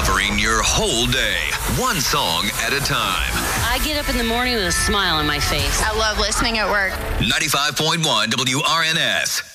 Covering your whole day, one song at a time. I get up in the morning with a smile on my face. I love listening at work. 95.1 WRNS.